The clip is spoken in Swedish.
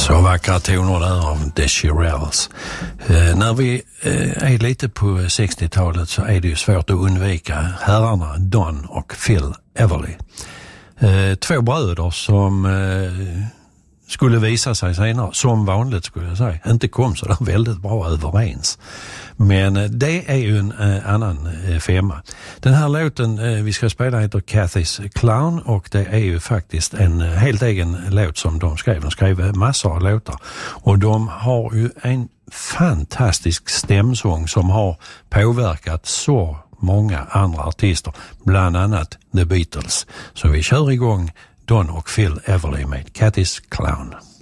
Så vackra toner där av The Shirelles. När vi är lite på 60-talet så är det ju svårt att undvika herrarna Don och Phil Everly. Två bröder som skulle visa sig senare, som vanligt skulle jag säga, inte kom så där väldigt bra överens. Men det är ju en annan femma. Den här låten vi ska spela heter Cathy's Clown och det är ju faktiskt en helt egen låt som de skrev. De skrev massor av låtar och de har ju en fantastisk stämsång som har påverkat så många andra artister, bland annat The Beatles. Så vi kör igång Don och Phil Everly med Cathy's Clown.